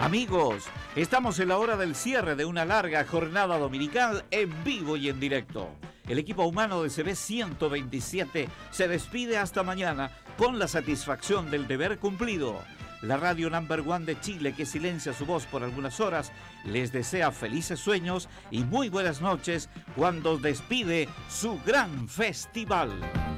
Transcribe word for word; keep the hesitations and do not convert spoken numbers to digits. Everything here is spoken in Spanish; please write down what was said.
Amigos, estamos en la hora del cierre de una larga jornada dominical en vivo y en directo. El equipo humano de C B ciento veintisiete se despide hasta mañana con la satisfacción del deber cumplido. La radio number one de Chile, que silencia su voz por algunas horas, les desea felices sueños y muy buenas noches cuando despide su gran festival.